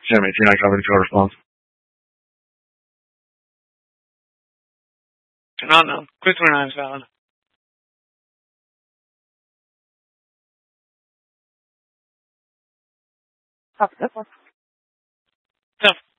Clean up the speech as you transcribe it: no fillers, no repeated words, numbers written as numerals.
Sam 18, I covered the code response. No. Quick 29 is valid. Tough. Tough.